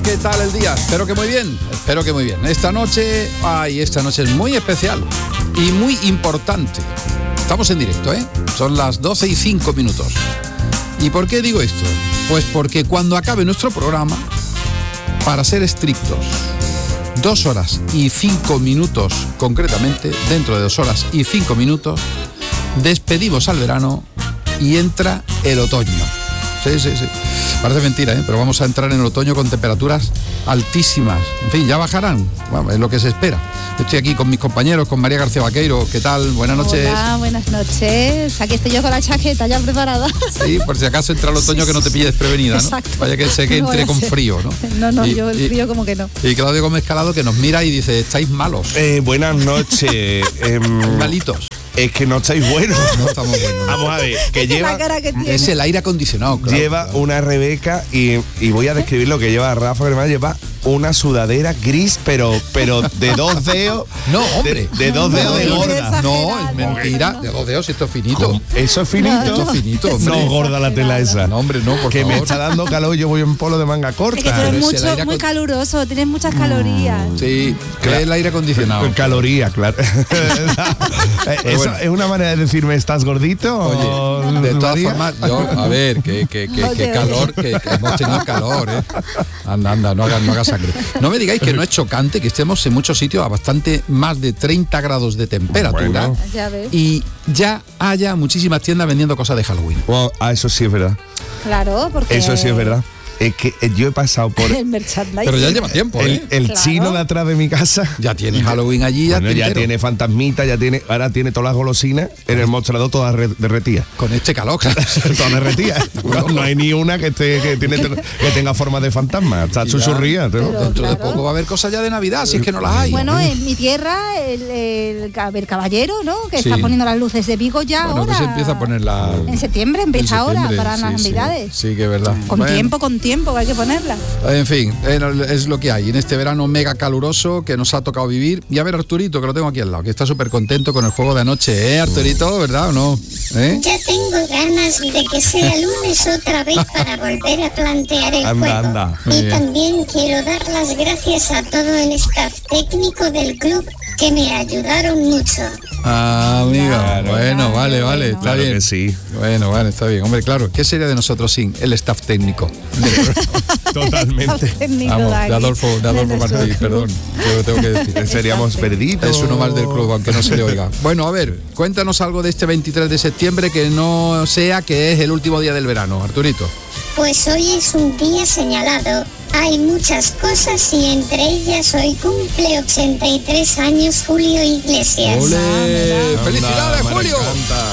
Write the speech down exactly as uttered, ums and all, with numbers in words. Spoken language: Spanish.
¿qué tal el día? Espero que muy bien, espero que muy bien. Esta noche, ay, esta noche es muy especial y muy importante. Estamos en directo, ¿eh? Son las doce y cinco minutos. ¿Y por qué digo esto? Pues porque cuando acabe nuestro programa, para ser estrictos, dos horas y cinco minutos, concretamente, dentro de dos horas y cinco minutos, despedimos al verano y entra el otoño. Sí, sí, sí. Parece mentira, ¿eh? Pero vamos a entrar en el otoño con temperaturas altísimas. En fin, ya bajarán. Bueno, es lo que se espera. Estoy aquí con mis compañeros, con María García Vaqueiro. ¿Qué tal? Buenas noches. Hola, buenas noches. Aquí estoy yo con la chaqueta ya preparada. Sí, por si acaso entra el otoño, que no te pille desprevenida, ¿no? Exacto. Vaya que sé que entre con frío, ¿no? No, no, y, yo el y, frío como que no. Y Claudio Gómez Calado, que nos mira y dice, estáis malos. Eh, buenas noches. eh, Malitos. Es que no estáis buenos. No estamos buenos. Vamos a ver, que lleva, que es el aire acondicionado, claro. lleva una Rebeca y, y voy a describir lo que lleva Rafa, que además lleva una sudadera gris, pero pero de dos dedos. No, hombre. De, de dos No, dedos de no, gorda. No, es mentira. De dos dedos, esto es finito. ¿Cómo? Eso es finito. Esto es finito, hombre. No, gorda la tela esa. No, hombre, no, por que favor. me está dando calor, yo voy en polo de manga corta. Es que tú eres Pero si el mucho, aire muy acon- caluroso, tienes muchas calorías. Sí, que Claro. es el aire acondicionado. Con calorías, claro. ¿Eso bueno. es una manera de decirme estás gordito? o- Oye, de todas María? formas, yo, a ver, que, que, que, que Oye, calor, que, que hemos tenido calor, ¿eh? Anda, anda, no hagas, no hagas sangre. No me digáis que no es chocante que estemos en muchos sitios a bastante más de treinta grados de temperatura Bueno. Ya ves. y ya haya muchísimas tiendas vendiendo cosas de Halloween. Bueno, ah, eso sí es verdad. Claro, porque... Eso sí es verdad. Es que eh, yo he pasado por El merchandising. Pero ya lleva tiempo, el, ¿eh? el Claro. chino de atrás de mi casa. Ya tiene Halloween allí, ya, Bueno, ya entero. tiene fantasmita, ya tiene, ahora tiene todas las golosinas en el mostrador todas re- derretidas. Con este calor. Todas derretidas. No, no hay ni una que esté que tiene que tenga forma de fantasma. Está Ya. susurría. ¿no? Pero- Dentro de claro. poco va a haber cosas ya de Navidad, si es que no las hay. Bueno, en mi tierra, el, el, el caballero, ¿no? Que Sí. está poniendo las luces de Vigo ya Bueno, ahora. que se empieza a poner la... En septiembre, en empieza ahora septiembre, para sí, las sí. navidades. Sí, que es verdad. Con Bueno. tiempo, con tiempo, que hay que ponerla. En fin, es lo que hay en este verano mega caluroso que nos ha tocado vivir. Y a ver, Arturito, que lo tengo aquí al lado, que está súper contento con el juego de anoche, ¿eh, Arturito? ¿Verdad o no? ¿Eh? Ya tengo ganas de que sea lunes otra vez para volver a plantear el Anda, juego. anda. Muy Y bien. también quiero dar las gracias a todo el staff técnico del club que me ayudaron mucho. Ah, amiga. Claro. Bueno, vale, vale, está Claro bien. que sí. Bueno, vale, está bien. Hombre, claro, ¿qué sería de nosotros sin el staff técnico? Totalmente. Técnico Vamos, aquí, de Adolfo, de Adolfo nuestro Martí, club. perdón, yo lo tengo que decir. Seríamos perdidos. Es uno más del club, aunque no se le oiga. Bueno, a ver, cuéntanos algo de este veintitrés de septiembre que no sea que es el último día del verano, Arturito. Pues hoy es un día señalado. Hay muchas cosas y entre ellas hoy cumple ochenta y tres años Julio Iglesias. ¡Ole! Anda, ¡Felicidades, me Julio! encanta.